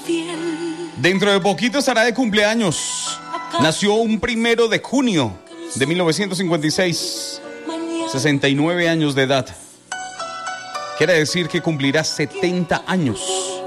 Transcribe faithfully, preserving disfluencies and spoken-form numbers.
Dentro de poquito estará de cumpleaños. Nació un primero de junio de mil novecientos cincuenta y seis. sesenta y nueve años de edad. Quiere decir que cumplirá setenta años.